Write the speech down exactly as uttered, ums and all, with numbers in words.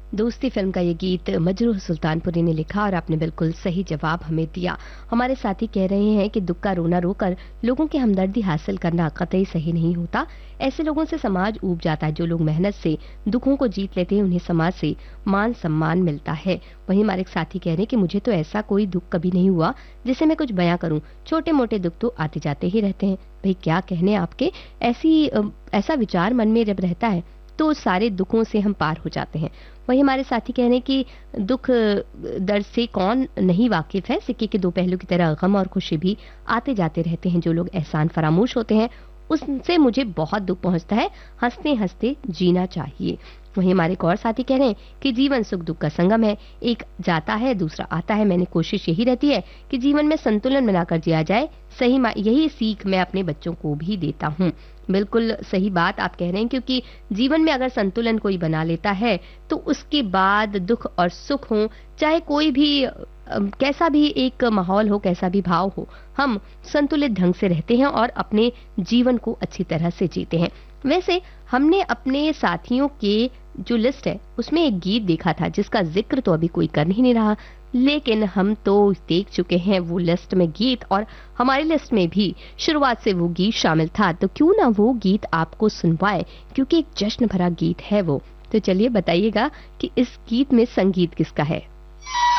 दोस्ती फिल्म का ये गीत मजरूह सुल्तानपुरी ने लिखा और आपने बिल्कुल सही जवाब हमें दिया। हमारे साथी कह रहे हैं कि दुख का रोना रोकर लोगों की हमदर्दी हासिल करना कतई सही नहीं होता। ऐसे लोगों से समाज ऊब जाता है। जो लोग मेहनत से दुखों को जीत लेते हैं उन्हें समाज से मान सम्मान मिलता है। वहीं हमारे एक साथी कह रहे हैं कि मुझे तो ऐसा कोई दुख कभी नहीं हुआ जिसे मैं कुछ बयां करूं। छोटे मोटे दुख तो आते जाते ही रहते हैं। भाई क्या कहने आपके, ऐसी अ, ऐसा विचार मन में जब रहता है तो सारे दुखों से हम पार हो जाते हैं। वही हमारे साथी कह रहे हैं कि दुख दर्द से कौन नहीं वाकिफ है। सिक्के के दो पहलू की तरह गम और खुशी भी आते जाते रहते हैं। जो लोग एहसान फरामोश होते हैं उससे मुझे बहुत दुख पहुंचता है। हंसते हंसते जीना चाहिए। वहीं हमारे एक और साथी कह रहे हैं कि जीवन सुख दुख का संगम है। एक जाता है दूसरा आता है। मैंने कोशिश यही रहती है कि जीवन में संतुलन बनाकर जिया जाए। सही यही सीख मैं अपने बच्चों को भी देता हूँ। बिल्कुल सही बात आप कह रहे हैं, क्योंकि जीवन में अगर संतुलन कोई बना लेता है तो उसके बाद दुख और सुख हो, चाहे कोई भी अ, कैसा भी एक माहौल हो, कैसा भी भाव हो, हम संतुलित ढंग से रहते हैं और अपने जीवन को अच्छी तरह से जीते हैं। वैसे हमने अपने साथियों के जो लिस्ट है उसमें एक गीत देखा था जिसका जिक्र तो अभी कोई कर ही नहीं रहा, लेकिन हम तो देख चुके हैं वो लिस्ट में गीत, और हमारी लिस्ट में भी शुरुआत से वो गीत शामिल था। तो क्यों ना वो गीत आपको सुनवाए, क्योंकि एक जश्न भरा गीत है वो। तो चलिए बताइएगा कि इस गीत में संगीत किसका है।